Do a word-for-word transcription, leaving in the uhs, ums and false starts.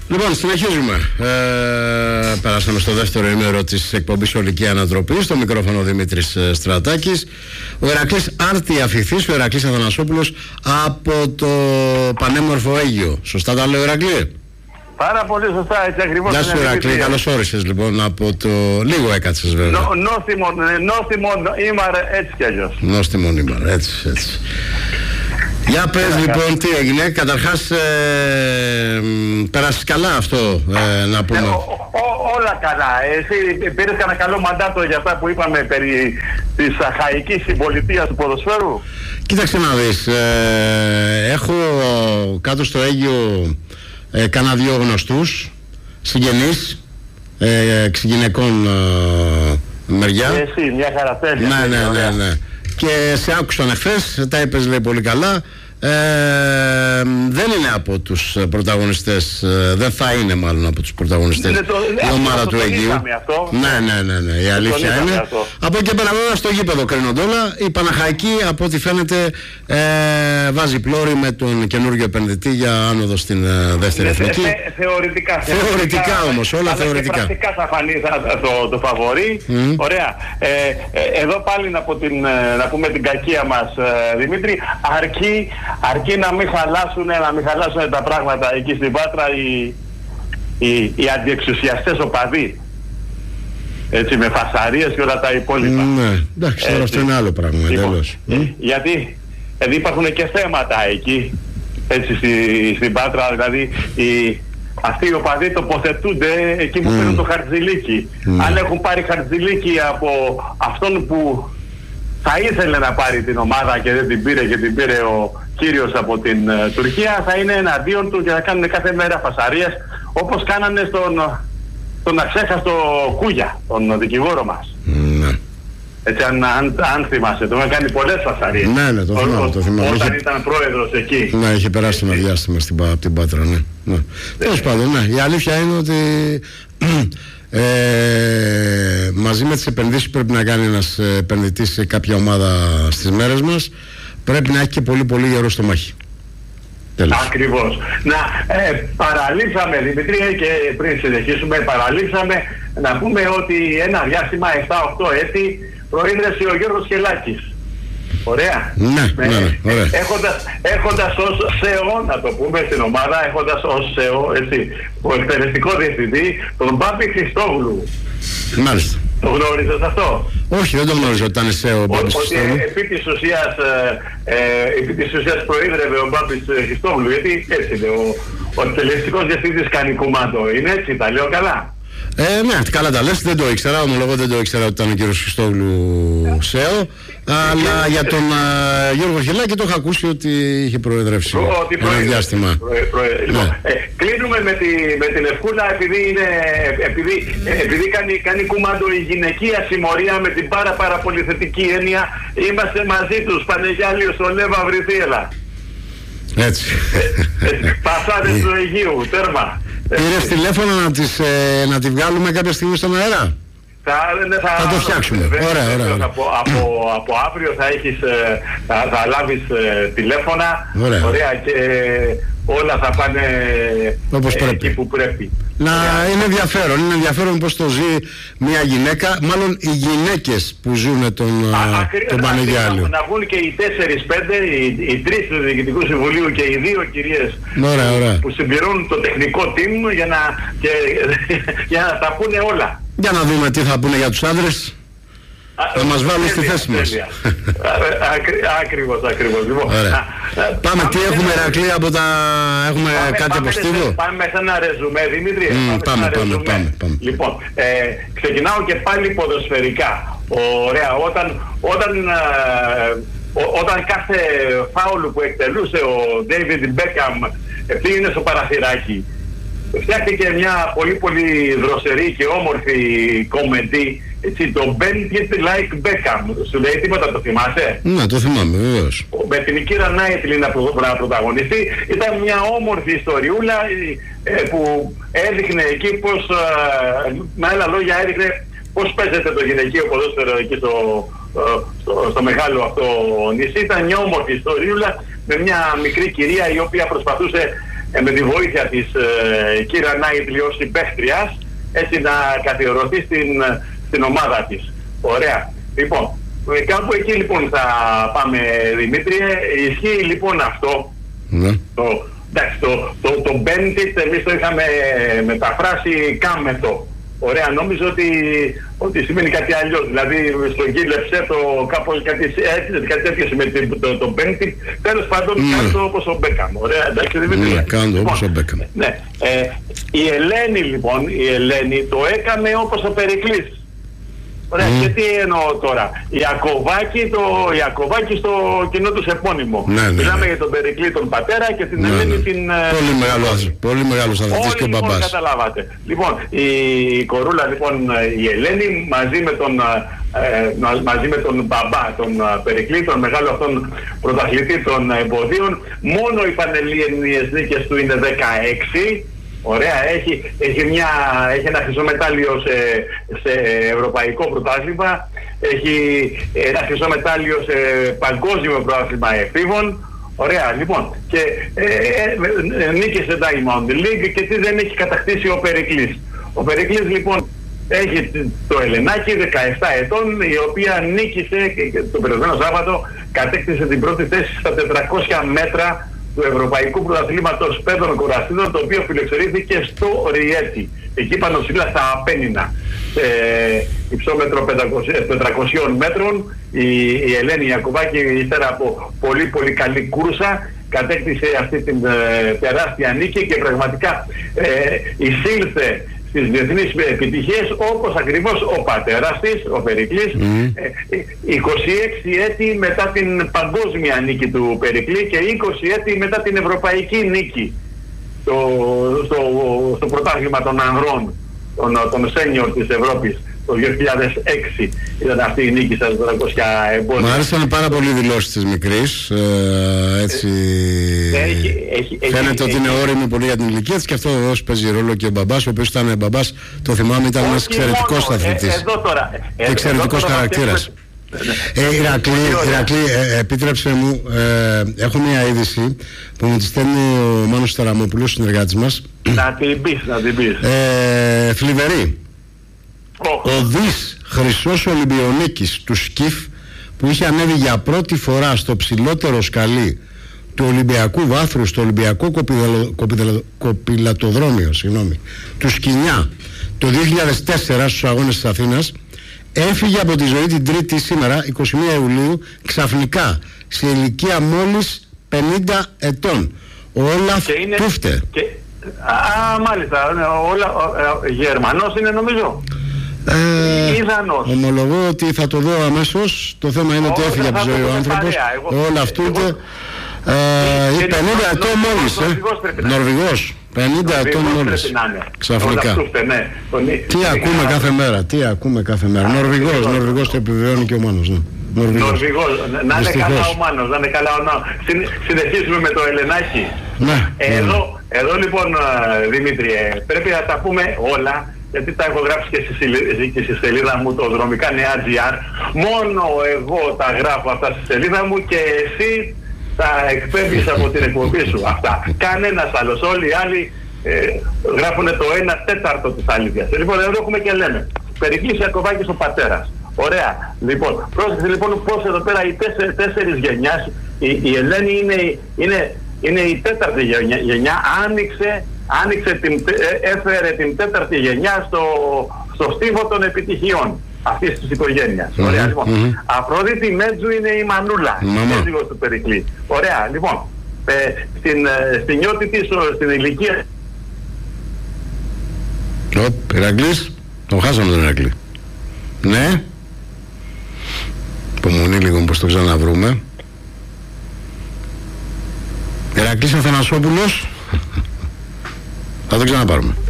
Λοιπόν, συνεχίζουμε. Ε, περάσαμε στο δεύτερο ημέρο της εκπομπής Ολική Ανατροπή. Στο μικρόφωνο Δημήτρης Στρατάκης. Ο Ηρακλής Άρτη Αφιχθής, ο Ηρακλής Αθανασόπουλος από το πανέμορφο Αίγυο. Σωστά τα λέω, Ηρακλή? Πάρα πολύ σωστά, έτσι ακριβώς. Γεια σου, Ηρακλή, καλώς όρισες λοιπόν από το... Λίγο έκατσες βέβαια. Νο, νόστιμον, νόστιμον ήμαρ, έτσι κι αλλιώς. Νόστιμον ήμαρ, έτσι, έτσι. Για πες λοιπόν τι έγινε. Καταρχάς ε, πέρασεις καλά αυτό ε, να πούμε. Ε, ο, ο, όλα καλά. Εσύ πήρες κανένα καλό μαντάτο για αυτά που είπαμε περί της αχαϊκής συμπολιτείας του ποδοσφαίρου? Κοίταξε να δεις, ε, έχω κάτω στο Αίγυο ε, κάνα δύο γνωστούς συγγενείς ε, εξγυναικών ε, μεριά. Και εσύ μια χαρακτέρια. Ναι, ναι, ναι, ναι. Και σε άκουσαν εχθές, τα είπες λέει πολύ καλά. Ε, δεν είναι από τους πρωταγωνιστές, ε, δεν θα είναι μάλλον από τους πρωταγωνιστές το, η ομάδα του Αιγείου. Ναι, ναι, ναι, ναι, η αλήθεια είναι. Αυτό. Από εκεί πέρα βέβαια στο γήπεδο κρίνονται όλα. Η Παναχαϊκή από ό,τι φαίνεται ε, βάζει πλώρη με τον καινούργιο επενδυτή για άνοδο στην ε, δεύτερη εθνική. Θε, θε, θεωρητικά. Θεωρητικά όμως, όλα αλλά θεωρητικά. Και πρακτικά θα φανεί θα, το, το φαβορί. Mm. Ωραία. Ε, ε, εδώ πάλι να, πω την, να πούμε την κακία μας, ε, Δημήτρη, αρκεί Αρκεί να μην χαλάσουν, να μην χαλάσουν τα πράγματα εκεί στην Πάτρα οι, οι, οι αντιεξουσιαστές οπαδοί. Έτσι, με φασαρίες και όλα τα υπόλοιπα. Ναι, εντάξει, τώρα αυτό είναι άλλο πράγμα. Λοιπόν, ε, γιατί ε, υπάρχουν και θέματα εκεί, έτσι, στη, στην Πάτρα, δηλαδή οι, αυτοί οι οπαδοί τοποθετούνται εκεί που mm. παίρνουν το χαρτζηλίκι. Mm. Αν έχουν πάρει χαρτζηλίκι από αυτόν που θα ήθελε να πάρει την ομάδα και δεν την πήρε και την πήρε ο κύριος από την uh, Τουρκία, θα είναι εναντίον του και θα κάνουν κάθε μέρα φασαρίες, όπως κάνανε στον, στον αξέχαστο Κούγια, τον δικηγόρο μας. Ναι. Έτσι, αν, αν, αν θυμάσαι, τον έκανε πολλές φασαρίες. Ναι, ναι, το θυμάμαι, το θυμάμαι. Όταν είχε... ήταν πρόεδρος εκεί. Ναι, είχε περάσει ένα διάστημα στην, από την Πάτρα, ναι. ναι. Τέλος πάντων, ναι. Η αλήθεια είναι ότι ε, μαζί με τις επενδύσεις που πρέπει να κάνει ένας επενδυτής σε κάποια ομάδα στις μέρες μας, πρέπει να έχει και πολύ πολύ γερό στο μάχη. Τέλος. Ακριβώς. Να ε, παραλείψαμε, Δημητρή, και πριν συνεχίσουμε, παραλείψαμε να πούμε ότι ένα διάστημα επτά οκτώ έτη προείδρευσε ο Γιώργος Χελάκης. Ωραία. Ναι, με, ναι, ναι, ωραία. Έχοντας, έχοντας ως ΣΕΟ, να το πούμε στην ομάδα, έχοντας ως ΣΕΟ, έτσι, ο εκτελεστικό διευθυντή, τον Μπάμπη Χριστόγλου. Μάλιστα. Το γνώριζες αυτό? Όχι, δεν το γνώριζα ότι ήταν ΣΕΟ ο Μπάμπης Χριστόγλου. Ότι επί της ουσίας, ε, ε, επί της ουσίας προείδρευε ο Μπάμπης Χριστόγλου, γιατί έτσι είναι, ο, ο εκτελεστικός διευθυντής κάνει κουμάντο, είναι έτσι, τα λέω καλά? Ε, ναι, καλά τα λες, δεν το ήξερα, ομολογώ δεν το ήξερα ότι ήταν ο κύριος Χριστόγλου ΣΕΟ, αλλά για τον uh, Γιώργο Χελάκη το είχα ακούσει ότι είχε προεδρεύσει ένα διάστημα. Προε, προε, ναι. Λοιπόν, ε, κλείνουμε με, τη, με την Ευκούλα επειδή, είναι, επειδή, επειδή κάνει, κάνει κουμάντο η γυναικεία συμμορία με την πάρα πάρα πολύ θετική έννοια. Είμαστε μαζί τους, Πανεγιάλιο, στο Λέβα Βρυθίελα. Έτσι. Πασάδες του Αιγείου, τέρμα. Πήρες τηλέφωνο να, τις, ε, να τη βγάλουμε κάποια στιγμή στον αέρα? Θα, θα, θα το φτιάξουμε. Ωραία, ωραία, ωραία. Από, από, από αύριο θα, έχεις, θα, θα λάβεις ε, τηλέφωνα. Ωραία. Ωραία, και όλα θα πάνε όπως ε, πρέπει. εκεί που πρέπει. Να ωραία. Είναι ενδιαφέρον. Είναι ενδιαφέρον πώς το ζει μια γυναίκα, μάλλον οι γυναίκες που ζουν τον, Α, τον Πανεγιάλιο. Να, να βγουν και οι τέσσερις πέντε, οι, οι τρεις του Διοικητικού Συμβουλίου και οι δύο κυρίες ωραία, ωραία. που συμπληρώνουν το τεχνικό team για να, και, για να τα πούνε όλα. Για να δούμε τι θα πούνε για τους άντρες. Θα μας βάλουν στη θέση μας. Ακριβώς, ακριβώς. Λοιπόν, πάμε, τι έχουμε, Ηρακλή, από τα... Έχουμε πάμε, κάτι από στίβο? Πάμε σε ένα ρεζουμέ, Δημήτρη. Mm, πάμε, πάμε, πάμε, πάμε. Λοιπόν, ε, ξεκινάω και πάλι ποδοσφαιρικά. Ωραία, όταν, όταν, ε, ό, όταν κάθε φάουλ που εκτελούσε ο David Beckham πήγαινε στο παραθυράκι, φτιάχτηκε μια πολύ πολύ δροσερή και όμορφη κομμεντή, έτσι, το Bend It Like Beckham. Σου λέει τίποτα, το θυμάσαι? Ναι, το θυμάμαι, βεβαίως. Με την Κίρα Νάιτλι να πρωταγωνιστεί. Ήταν μια όμορφη ιστοριούλα ε, που έδειχνε εκεί πως, ε, με άλλα λόγια έδειχνε πώς παίζεται το γυναικείο ποδόσφαιρο εκεί στο, στο, στο μεγάλο αυτό νησί. Ήταν μια όμορφη ιστοριούλα με μια μικρή κυρία η οποία προσπαθούσε ε, με τη βοήθεια της ε, Κύρα Νάιτλι ως συμπαίχτριας, έτσι να καθιερωθεί στην, στην ομάδα της. Ωραία. Λοιπόν, κάπου εκεί λοιπόν θα πάμε, Δημήτριε. Ισχύει λοιπόν αυτό. Ναι. Το, εντάξει, το, το, το Benedict εμείς το είχαμε μεταφράσει κάμετο. Ωραία, νόμιζα ότι, ότι σημαίνει κάτι αλλιώς. Δηλαδή στον κύλεψε το κάπως κάτι, έτσι, κάτι τέτοιο σημαίνει το, το Benedict. Τέλος πάντων, mm. κάνω το όπως ο Μπέκαμ. Ωραία, εντάξει, Δημήτρη. Ναι, κάνω το όπως ο Μπέκαμ. Ναι. Ε, η Ελένη λοιπόν, η Ελένη το έκανε όπως ο Περικλής. Ωραία, mm. και τι εννοώ τώρα. Ιακωβάκη, το Ιακωβάκη στο κοινό τους επώνυμο. Ναι, ναι, Μιλάμε ναι. για τον Περικλή τον πατέρα και την ναι, Ελένη ναι. την... Πολύ, μεγάλο, πολύ μεγάλος αθλητής και ο λοιπόν, μπαμπάς. Καταλάβατε. Λοιπόν, η κορούλα λοιπόν, η Ελένη μαζί με τον, ε, μαζί με τον μπαμπά, τον Περικλή, τον μεγάλο αυτόν πρωταθλητή των εμποδίων, μόνο οι πανελλήνιες νίκες του είναι δεκαέξι. Ωραία, έχει, έχει, μια, έχει ένα χρυσό μετάλλιο σε, σε ευρωπαϊκό πρωτάθλημα, έχει ένα χρυσό μετάλλιο σε παγκόσμιο πρωτάθλημα εφήβων. Ωραία, λοιπόν, και ε, ε, νίκησε Diamond League και τι δεν έχει κατακτήσει ο Περικλής. Ο Περικλής λοιπόν έχει το Ελενάκι, δεκαεπτά ετών, η οποία νίκησε και το περασμένο Σάββατο κατέκτησε την πρώτη θέση στα τετρακόσια μέτρα του Ευρωπαϊκού Πρωταθλήματος Πέδων Κοραστίδων, το οποίο φιλεξαιρήθηκε στο Ριέτη. Εκεί πάνω ψηλά στα Απένινα, σε υψόμετρο πεντακόσιων μέτρων, η, η Ελένη Ιακωβάκη, ύστερα από πολύ πολύ καλή κούρσα, κατέκτησε αυτή την ε, τεράστια νίκη και πραγματικά ε, εισήλθε στις διεθνείς επιτυχίες, όπως ακριβώς ο πατέρας της, ο Περικλής, mm. ε, είκοσι έξι έτη μετά την παγκόσμια νίκη του Περικλή και είκοσι έτη μετά την ευρωπαϊκή νίκη στο, στο, στο πρωτάθλημα των ανδρών, των, των senior της Ευρώπης. Το δύο χιλιάδες έξι ήταν αυτή η νίκη στα τετρακόσια εμπόδια. Μου άρεσαν πάρα πολύ οι δηλώσεις της μικρής. Ε, έτσι έχει, έχει, φαίνεται έχει, ότι έχει, είναι όριμη πολύ για την ηλικία της και αυτό βεβαίως παίζει ρόλο και ο μπαμπάς, ο οποίος ήταν μπαμπάς, το θυμάμαι, ήταν ένας εξαιρετικός αθλητής. Ε, και εξαιρετικός χαρακτήρας. Ε, Ηρακλή, Ηρακλή ε, επίτρεψε μου, ε, έχω μια είδηση που μου τη στέλνει ο Μάνος Ταραμόπουλος, συνεργάτης μας. Να την πεις, να την πεις. Ε, Φλιβερή. Oh. Ο Δης Χρυσός Ολυμπιονίκης του Σκιφ, που είχε ανέβει για πρώτη φορά στο ψηλότερο σκαλί του Ολυμπιακού Βάθρου, στο Ολυμπιακό Κοπηλα... Κοπηλα... Κοπηλατοδρόμιο συγγνώμη, του Σκινιά το δύο χιλιάδες τέσσερα στους αγώνες της Αθήνας, έφυγε από τη ζωή την Τρίτη σήμερα, εικοστή πρώτη Ιουλίου, ξαφνικά, σε ηλικία μόλις πενήντα ετών. Ο Όλαφ είναι... Τούφτε. Και... Α, μάλιστα, όλα, ε, Γερμανός είναι νομίζω. Ε, Ιδανός. Ομολογώ ότι θα το δω αμέσως. Το θέμα είναι ότι έφυγε από τη ζωή ο άνθρωπος. Όλα αυτού ε, πενήντα ετών μόλις. Ε. Νορβηγός. πενήντα ετών μόλις. Ξαφνικά. Ναι. Τι ακούμε κάθε μέρα. Τι ακούμε κάθε μέρα. Νορβηγός. Νορβηγός το επιβεβαιώνει και ο Μάνος. Ναι. Νορβηγός. Να είναι καλά ο Μάνος. Να είναι καλά ο Μάνος. Συνεχίζουμε με το Ελενάκι. Ναι. Εδώ, εδώ λοιπόν, Δημήτρη, πρέπει να τα πούμε όλα. Γιατί τα έχω γράψει και στη, και στη σελίδα μου, το δρομικά νέα τζι αρ. Μόνο εγώ τα γράφω αυτά στη σελίδα μου και εσύ τα εκπέμπεις από την εκπομπή σου. Αυτά. Κανένας άλλος. Όλοι οι άλλοι ε, γράφουν το ένα τέταρτο της αλήθειας. Λοιπόν, εδώ έχουμε και λέμε. Περικλής Ιακωβάκης ο πατέρας. Ωραία. Λοιπόν, πρόσεξε λοιπόν πώς εδώ πέρα οι τέσσερις, τέσσερις γενιάς, η, η Ελένη είναι, είναι, είναι η τέταρτη γενιά, γενιά άνοιξε Άνοιξε την, έφερε την τέταρτη γενιά στο, στο στίβο των επιτυχιών αυτής της οικογένειας. Mm-hmm. Ωραία, λοιπόν. Mm-hmm. Αφροδίτη Μέτζου είναι η Μανούλα, η σύζυγος του Περικλή. Ωραία, λοιπόν. Ε, στην, στην νιώτη της, στην ηλικία... Οπ, Ηρακλής. Τον χάσαμε τον Ηρακλή. Ναι. Υπομονή λίγο πως το ξαναβρούμε. Ηρακλής Αθανασόπουλος. Θα το ξαναπάρουμε.